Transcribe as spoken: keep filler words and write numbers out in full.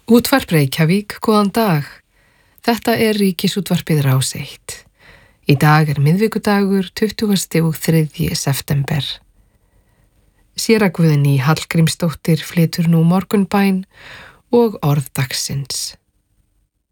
Útvarp Reykjavík, góðan dag. Þetta er Ríkisútvarpið Rás eitt. Í dag er miðvikudagur tuttugasti og þriðji september. Séra Guðný Hallgrímsdóttir flytur nú morgunbæn og orð dagsins.